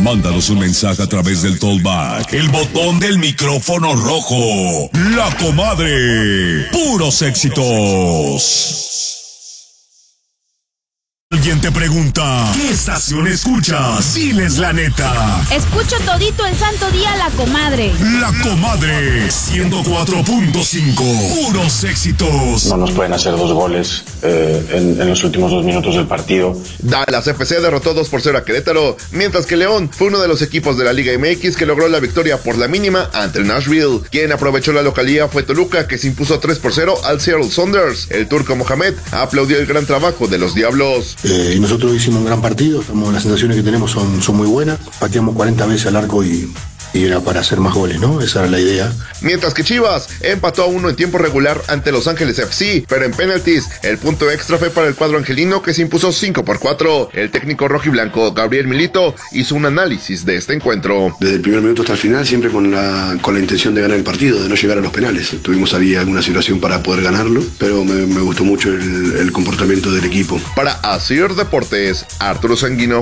Mándanos un mensaje a través del Tollback, el botón del micrófono rojo. La Comadre. Puros éxitos. Alguien te pregunta, ¿qué estación escuchas? Diles la neta. Escucho todito el santo día La Comadre. La Comadre 104.5. Puros éxitos. No nos pueden hacer 2 goles en los últimos 2 minutos del partido. Dallas FC derrotó 2-0 a Querétaro, mientras que León fue uno de los equipos de la Liga MX que logró la victoria por la mínima ante el Nashville. Quien aprovechó la localía fue Toluca, que se impuso 3-0 al Seattle Sounders. El turco Mohamed aplaudió el gran trabajo de los Diablos. Y nosotros hicimos un gran partido, las sensaciones que tenemos son muy buenas, pateamos 40 veces al arco y era para hacer más goles, ¿no? Esa era la idea. Mientras que Chivas empató a 1 en tiempo regular ante Los Ángeles FC, pero en penaltis el punto extra fue para el cuadro angelino, que se impuso 5-4. El técnico rojiblanco Gabriel Milito hizo un análisis de este encuentro. Desde el primer minuto hasta el final, siempre con la intención de ganar el partido, de no llegar a los penales. Tuvimos ahí alguna situación para poder ganarlo, pero me gustó mucho el comportamiento del equipo. Para Asir Deportes, Arturo Sanguino.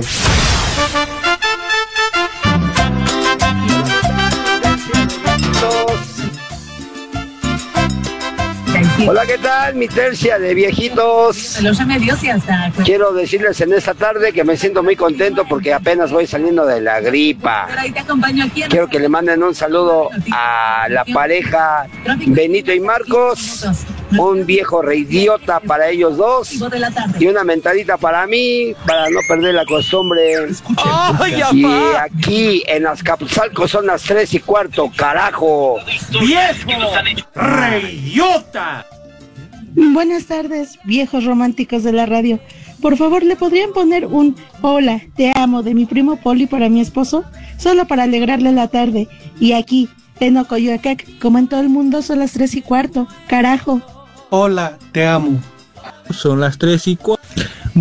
Hola, ¿qué tal? Mi tercia de viejitos. Quiero decirles en esta tarde que me siento muy contento porque apenas voy saliendo de la gripa. Quiero que le manden un saludo a la pareja Benito y Marcos, un viejo reidiota para ellos dos y una mentadita para mí, para no perder la costumbre. Y aquí en Azcapotzalco son las 3:15, carajo. ¡Viejo reidiota! Buenas tardes, viejos románticos de la radio. Por favor, ¿le podrían poner un hola, te amo de mi primo Poli para mi esposo? Solo para alegrarle la tarde. Y aquí, en Ocoyoacac, como en todo el mundo, son las 3:15, carajo. Hola, te amo. Son las 3:15.